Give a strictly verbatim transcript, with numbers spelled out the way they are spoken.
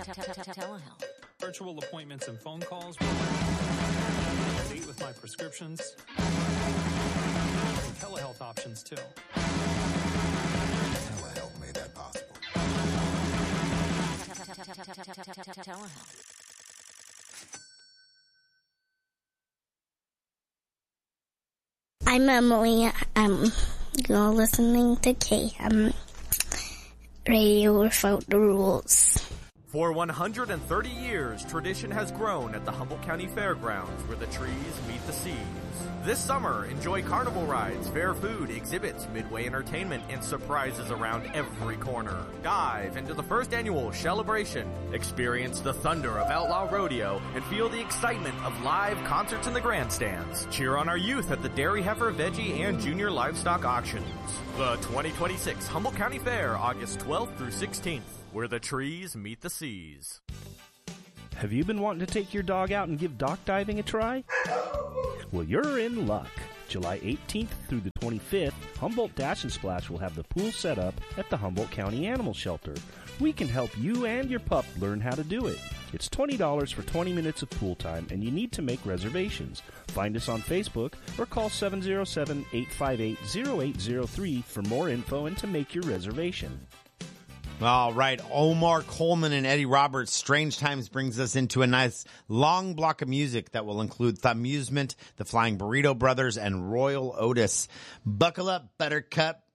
Telehealth. Virtual appointments and phone calls. Date with my prescriptions. And telehealth options too. Telehealth made that possible. Telehealth. I'm Emily. I'm you're listening to K M Radio Without the Rules. For one hundred thirty years, tradition has grown at the Humboldt County Fairgrounds where the trees meet the seas. This summer, enjoy carnival rides, fair food, exhibits, midway entertainment, and surprises around every corner. Dive into the first annual celebration. Experience the thunder of Outlaw Rodeo and feel the excitement of live concerts in the grandstands. Cheer on our youth at the Dairy Heifer, Veggie, and Junior Livestock Auctions. The twenty twenty-six Humboldt County Fair, August twelfth through sixteenth, where the trees meet the seas. Have you been wanting to take your dog out and give dock diving a try? Well, you're in luck. July eighteenth through the twenty-fifth, Humboldt Dash and Splash will have the pool set up at the Humboldt County Animal Shelter. We can help you and your pup learn how to do it. It's twenty dollars for twenty minutes of pool time, and you need to make reservations. Find us on Facebook or call seven oh seven, eight five eight, oh eight oh three for more info and to make your reservation. All right, Omar Coleman and Eddie Roberts, Strange Times brings us into a nice long block of music that will include Thumusement, the Flying Burrito Brothers, and Royal Otis. Buckle up, Buttercup.